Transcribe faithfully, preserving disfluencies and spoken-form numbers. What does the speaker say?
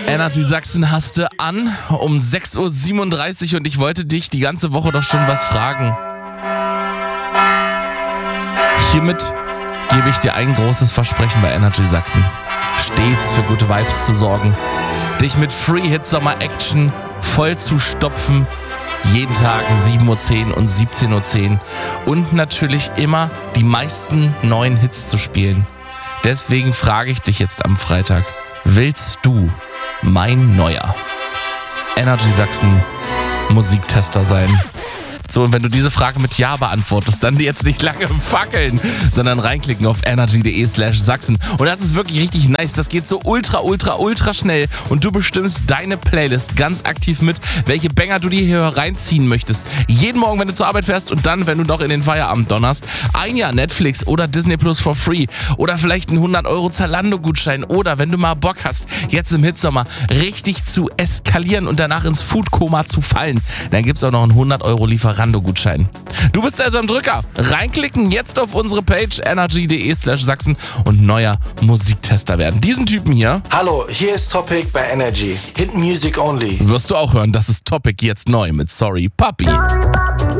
Energy Sachsen hast du an um sechs Uhr siebenunddreißig und ich wollte dich die ganze Woche doch schon was fragen. Hiermit gebe ich dir ein großes Versprechen bei Energy Sachsen. Stets für gute Vibes zu sorgen, dich mit Free Hit Sommer Action voll zu stopfen, jeden Tag sieben Uhr zehn und siebzehn Uhr zehn und natürlich immer die meisten neuen Hits zu spielen. Deswegen frage ich dich jetzt am Freitag, willst du mein neuer Energy Sachsen Musiktester sein? So, und wenn du diese Frage mit Ja beantwortest, dann jetzt nicht lange fackeln, sondern reinklicken auf energy.de slash Sachsen. Und das ist wirklich richtig nice. Das geht so ultra, ultra, ultra schnell. Und du bestimmst deine Playlist ganz aktiv mit, welche Banger du dir hier reinziehen möchtest. Jeden Morgen, wenn du zur Arbeit fährst und dann, wenn du noch in den Feierabend donnerst, ein Jahr Netflix oder Disney Plus for free oder vielleicht einen hundert Euro Zalando-Gutschein oder wenn du mal Bock hast, jetzt im Hitsommer richtig zu eskalieren und danach ins Foodkoma zu fallen, dann gibt's auch noch einen hundert Euro Lieferant Gutschein. Du bist also am Drücker. Reinklicken jetzt auf unsere Page energy.de slash Sachsen und neuer Musiktester werden. Diesen Typen hier. Hallo, hier ist Topic bei Energy. Hit Music Only. Wirst du auch hören, das ist Topic jetzt neu mit Sorry Papi.